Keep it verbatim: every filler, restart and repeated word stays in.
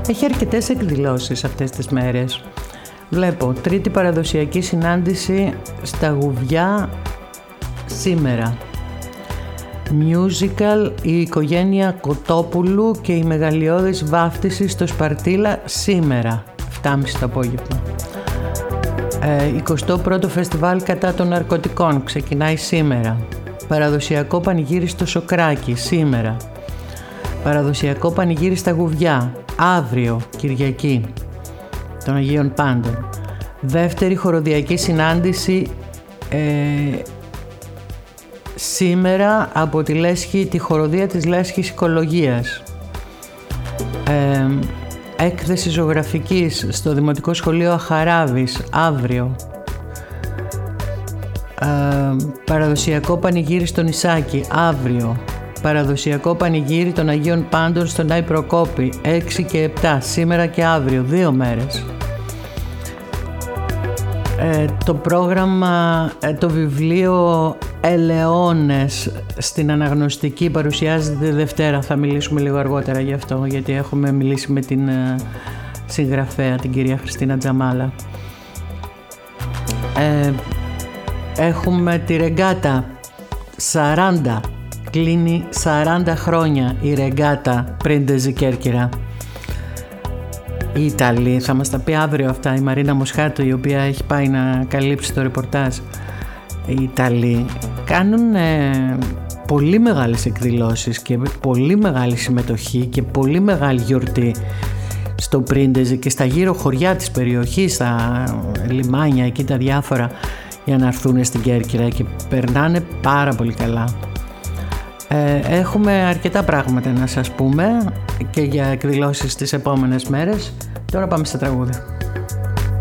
Έχει αρκετές εκδηλώσεις αυτές τις μέρες. Βλέπω τρίτη παραδοσιακή συνάντηση στα Γουβιά σήμερα. Musical η οικογένεια Κοτόπουλου και η μεγαλειώδης βάφτιση στο Σπαρτίλα σήμερα, επτά και μισή το απόγευμα. Ε, εικοστό πρώτο φεστιβάλ κατά των ναρκωτικών ξεκινάει σήμερα. Παραδοσιακό πανηγύρι στο Σοκράκι σήμερα. Παραδοσιακό πανηγύρι στα Γουβιά αύριο, Κυριακή των Αγίων Πάντων. Δεύτερη χοροδιακή συνάντηση ε, σήμερα από τη Λέσχη, τη χοροδία της Λέσχης Οικολογίας. Ε, έκθεση ζωγραφικής στο Δημοτικό Σχολείο Αχαράβης αύριο. Ε, παραδοσιακό πανηγύρι στο Νησάκι αύριο. Παραδοσιακό πανηγύρι των Αγίων Πάντων στον Άη Προκόπη έξι και επτά σήμερα και αύριο, δύο μέρες. Ε, το πρόγραμμα, ε, το βιβλίο Ελαιώνες στην Αναγνωστική παρουσιάζεται Δευτέρα. Θα μιλήσουμε λίγο αργότερα γι' αυτό, γιατί έχουμε μιλήσει με την ε, συγγραφέα, την κυρία Χριστίνα Τζαμάλα. Ε, έχουμε τη ρεγκάτα σαράντα. Κλείνει σαράντα χρόνια η ρεγκάτα Πρίντεζη Κέρκυρα. Οι Ιταλοί, θα μας τα πει αύριο αυτά η Μαρίνα Μοσχάτου, η οποία έχει πάει να καλύψει το ρεπορτάζ. Οι Ιταλοί κάνουν ε, πολύ μεγάλες εκδηλώσεις και πολύ μεγάλη συμμετοχή και πολύ μεγάλη γιορτή στο Πρίντεζη και στα γύρω χωριά της περιοχής, στα λιμάνια εκεί τα διάφορα, για να έρθουν στην Κέρκυρα και περνάνε πάρα πολύ καλά. Ε, έχουμε αρκετά πράγματα να σας πούμε και για εκδηλώσεις τις επόμενες μέρες. Τώρα πάμε στα τραγούδια.